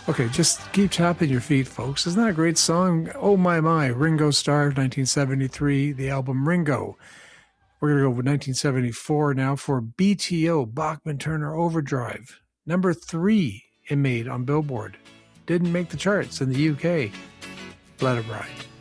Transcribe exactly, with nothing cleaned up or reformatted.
Okay, just keep tapping your feet, folks. Isn't that a great song? Oh, my, my. Ringo Starr, nineteen seventy-three, the album Ringo. We're going to go with nineteen seventy-four now for B T O, Bachman Turner Overdrive. Number three it made on Billboard. Didn't make the charts in the U K. Let It Ride.